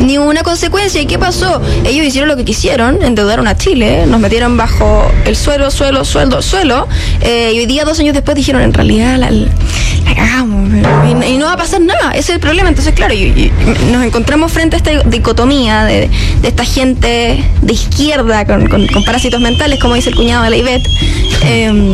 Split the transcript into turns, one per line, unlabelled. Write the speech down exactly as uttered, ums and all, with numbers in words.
ni una consecuencia. ¿Y qué pasó? Ellos hicieron lo que quisieron, endeudaron a Chile, nos metieron bajo el suelo, suelo, sueldo, suelo, eh, y hoy día, dos años después, dijeron, en realidad la, la cagamos, y, y no va a pasar nada. Ese es el problema. Entonces, claro, y, y nos encontramos frente a esta dicotomía de, de esta gente de izquierda con, con, con parásitos mentales, como dice el cuñado de la Ivette, eh,